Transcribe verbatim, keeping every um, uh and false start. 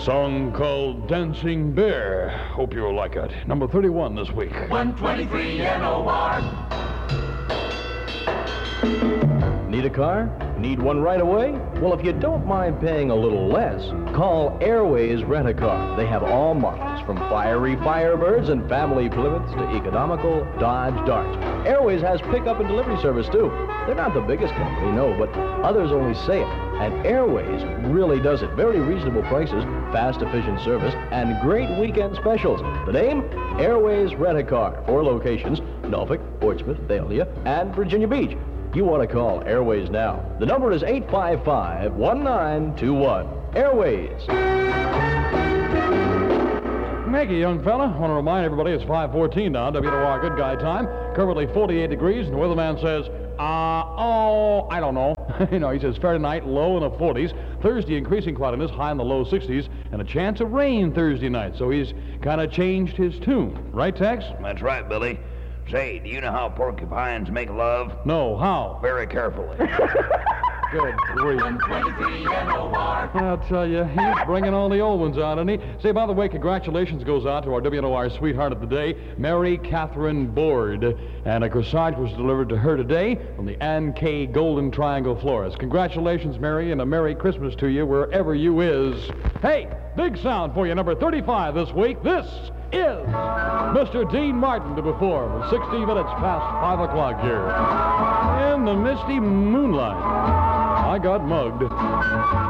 Song called Dancing Bear. Hope you'll like it. Number thirty-one this week. one twenty-three N O R. Need a car? Need one right away? Well, if you don't mind paying a little less, call Airways Rent-A-Car. They have all models, from fiery Firebirds and family Plymouths to economical Dodge Darts. Airways has pickup and delivery service, too. They're not the biggest company, no, but others only say it. And Airways really does it. Very reasonable prices, fast, efficient service, and great weekend specials. The name? Airways Rent-A-Car. Four locations: Norfolk, Portsmouth, Thalia, and Virginia Beach. You want to call Airways now. The number is eight five five, one nine two one. Airways. Maggie, young fella, I want to remind everybody it's five fourteen now, W N O R Good Guy time. Currently forty-eight degrees, and the weatherman says, uh, oh, I don't know. you know, he says fair tonight, low in the forties. Thursday, increasing cloudiness, high in the low sixties, and a chance of rain Thursday night. So he's kind of changed his tune. Right, Tex? That's right, Billy. Say, do you know how porcupines make love? No, how? Very carefully. Good grief. one twenty-three N O R. I'll tell you, he's bringing all the old ones out, isn't he? Say, by the way, congratulations goes out to our W N O R sweetheart of the day, Mary Catherine Board. And a corsage was delivered to her today from the Ann K. Golden Triangle Florist. Congratulations, Mary, and a Merry Christmas to you wherever you is. Hey, big sound for you, number thirty-five this week. This is Mister Dean Martin to perform, sixty minutes past five o'clock here. In the misty moonlight, I got mugged.